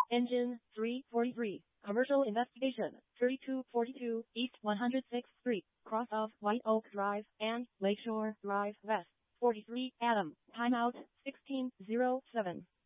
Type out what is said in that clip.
Engine 343. Commercial investigation 3242 East 106th Street, cross of White Oak Drive and Lakeshore Drive West. 43 Adam. Timeout 1607.